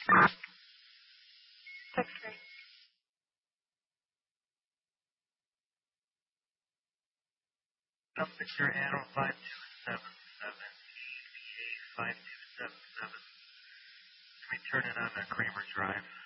Text me. Victor Arrow 5277, EVA 5277. Return it on Kramer Drive.